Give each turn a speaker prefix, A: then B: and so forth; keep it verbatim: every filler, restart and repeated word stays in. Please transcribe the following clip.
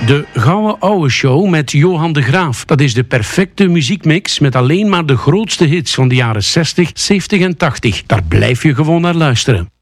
A: De Gouden Ouwe Show met Johan de Graaf. Dat is de perfecte muziekmix met alleen maar de grootste hits van de jaren zestig, zeventig en tachtig. Daar blijf je gewoon naar luisteren.